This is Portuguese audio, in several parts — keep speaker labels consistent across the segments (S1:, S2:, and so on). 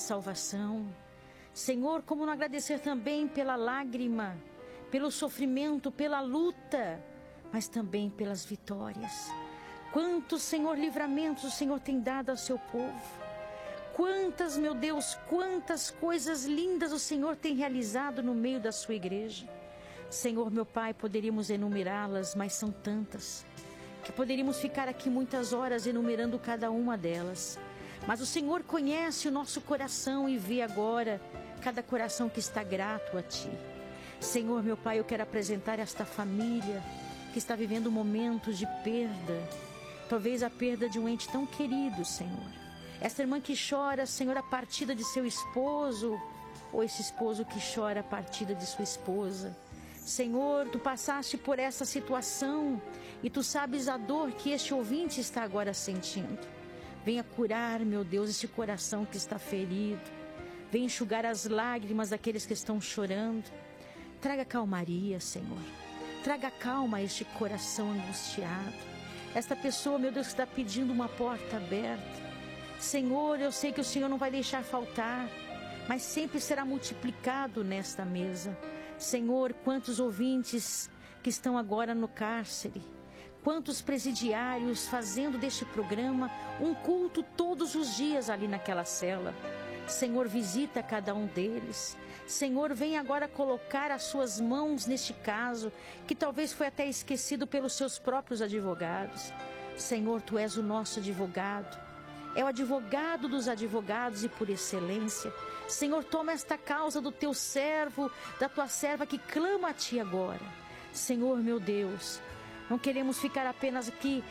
S1: salvação. Senhor, como não agradecer também pela lágrima, pelo sofrimento, pela luta, mas também pelas vitórias. Quantos, Senhor, livramentos o Senhor tem dado ao seu povo. Quantas, meu Deus, quantas coisas lindas o Senhor tem realizado no meio da sua igreja. Senhor, meu Pai, poderíamos enumerá-las, mas são tantas, que poderíamos ficar aqui muitas horas enumerando cada uma delas. Mas o Senhor conhece o nosso coração e vê agora cada coração que está grato a Ti. Senhor, meu Pai, eu quero apresentar esta família que está vivendo momentos de perda, talvez a perda de um ente tão querido, Senhor. Esta irmã que chora, Senhor, a partida de seu esposo, ou esse esposo que chora a partida de sua esposa. Senhor, Tu passaste por essa situação e Tu sabes a dor que este ouvinte está agora sentindo. Venha curar, meu Deus, esse coração que está ferido. Venha enxugar as lágrimas daqueles que estão chorando. Traga calmaria, Senhor. Traga calma a este coração angustiado. Esta pessoa, meu Deus, que está pedindo uma porta aberta. Senhor, eu sei que o Senhor não vai deixar faltar, mas sempre será multiplicado nesta mesa. Senhor, quantos ouvintes que estão agora no cárcere, quantos presidiários fazendo deste programa um culto todos os dias ali naquela cela. Senhor, visita cada um deles. Senhor, vem agora colocar as suas mãos neste caso, que talvez foi até esquecido pelos seus próprios advogados. Senhor, Tu és o nosso advogado. É o advogado dos advogados e por excelência. Senhor, toma esta causa do Teu servo, da Tua serva que clama a Ti agora. Senhor, meu Deus, não queremos ficar apenas aqui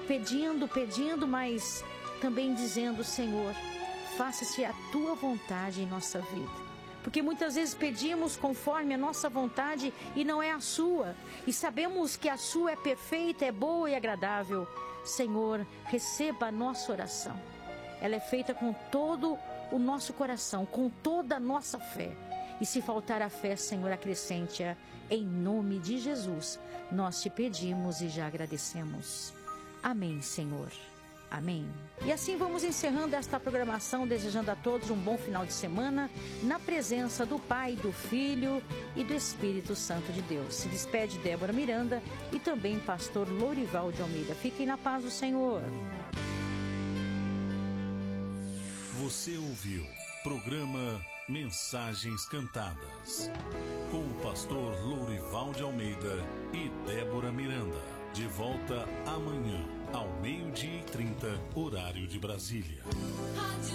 S1: pedindo, mas também dizendo, Senhor, faça-se a Tua vontade em nossa vida. Porque muitas vezes pedimos conforme a nossa vontade e não é a Sua. E sabemos que a Sua é perfeita, é boa e agradável. Senhor, receba a nossa oração. Ela é feita com todo o nosso coração, com toda a nossa fé. E se faltar a fé, Senhor, acrescente-a. Em nome de Jesus, nós Te pedimos e já agradecemos. Amém, Senhor. Amém. E assim vamos encerrando esta programação, desejando a todos um bom final de semana, na presença do Pai, do Filho e do Espírito Santo de Deus. Se despede Débora Miranda e também pastor Lourival de Almeida. Fiquem na paz do Senhor.
S2: Você ouviu programa Mensagens Cantadas, com o pastor Lourival de Almeida e Débora Miranda. De volta amanhã, ao 12:30, horário de Brasília.